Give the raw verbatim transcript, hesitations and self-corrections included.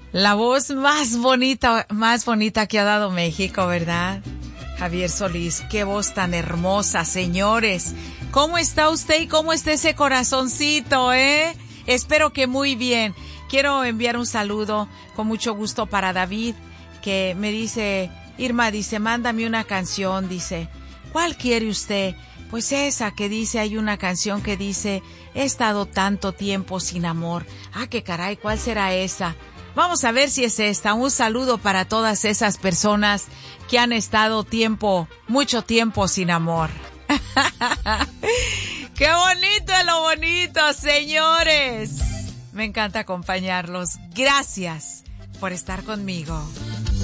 La voz más bonita, más bonita que ha dado México, ¿verdad? Javier Solís, qué voz tan hermosa, señores. ¿Cómo está usted y cómo está ese corazoncito, eh? Espero que muy bien. Quiero enviar un saludo con mucho gusto para David, que me dice, Irma, dice, mándame una canción, dice, ¿cuál quiere usted? Pues esa que dice, hay una canción que dice, he estado tanto tiempo sin amor. Ah, qué caray, ¿cuál será esa? Vamos a ver si es esta. Un saludo para todas esas personas que han estado tiempo, mucho tiempo sin amor. ¡Qué bonito es lo bonito, señores! Me encanta acompañarlos. Gracias por estar conmigo.